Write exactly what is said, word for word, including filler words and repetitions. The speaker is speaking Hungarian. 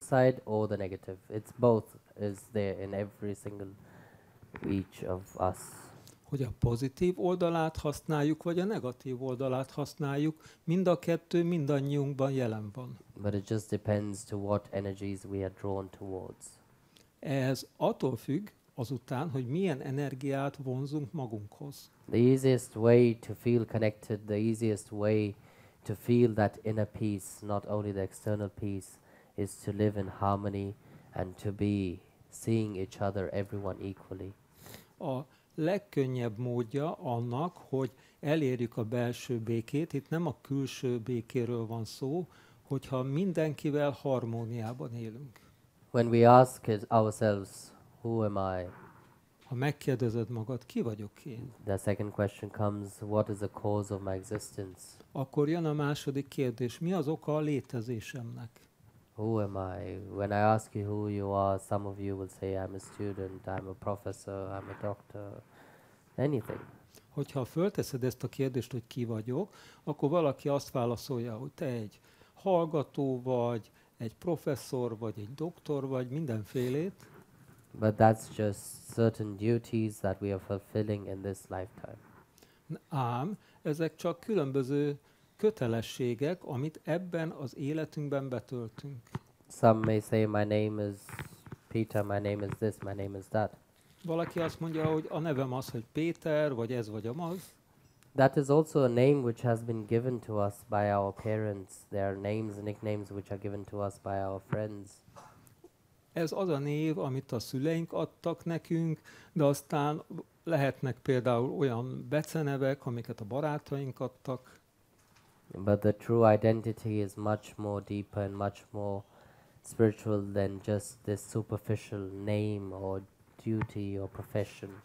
side or the negative. It's both is there in every single each of us. Hogy a pozitív oldalát használjuk, vagy a negatív oldalát használjuk, mind a kettő mindannyiunkban jelen van. But it just depends to what energies we are drawn towards. Ez attól függ azután, hogy milyen energiát vonzunk magunkhoz. The easiest way to feel connected, the easiest way to feel that inner peace, not only the external peace, is to live in harmony and to be seeing each other, everyone equally. A legkönnyebb módja annak, hogy elérjük a belső békét, itt nem a külső békéről van szó, hogyha mindenkivel harmóniában élünk. When we ask it ourselves, who am I? Ha megkérdezed magad, ki vagyok én, The second question comes, what is the cause of my existence? akkor jön a második kérdés, mi az oka a létezésemnek? Who am I? When I ask you who you are, some of you will say, I'm a student, I'm a professor, I'm a doctor, anything. Hogyha fölteszed ezt a kérdést, hogy ki vagyok, akkor valaki azt válaszolja, hogy te egy hallgató vagy, egy professzor vagy, egy doktor vagy, mindenfélét, But that's just certain duties that we are fulfilling in this lifetime. ám ezek csak különböző kötelességek, amit ebben az életünkben betöltünk. Some may say, my name is Peter, my name is this, my name is that. Valaki azt mondja, hogy a nevem az, hogy Péter, vagy ez, vagy amaz. That is also a name which has been given to us by our parents. There are names, nicknames which are given to us by our friends. Ez az a név, amit a szüleink adtak nekünk, de aztán lehetnek például olyan becenevek, amiket a barátaink adtak. But the true identity is much more deeper and much more spiritual than just this superficial name or duty or profession.